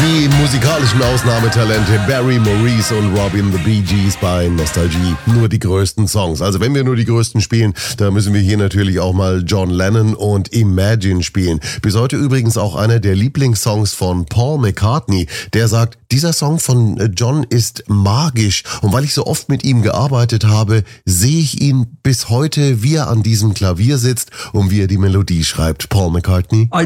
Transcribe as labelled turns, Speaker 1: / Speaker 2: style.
Speaker 1: Die musikalischen Ausnahmetalente Barry, Maurice und Robin, the Bee Gees bei Nostalgie. Nur die größten Songs. Also wenn wir nur die größten spielen, da müssen wir hier natürlich auch mal John Lennon und Imagine spielen. Bis heute übrigens auch einer der Lieblingssongs von Paul McCartney. Der sagt, dieser Song von John ist magisch. Und weil ich so oft mit ihm gearbeitet habe, sehe ich ihn bis heute, wie er an diesem Klavier sitzt und wie er die Melodie schreibt. Paul McCartney.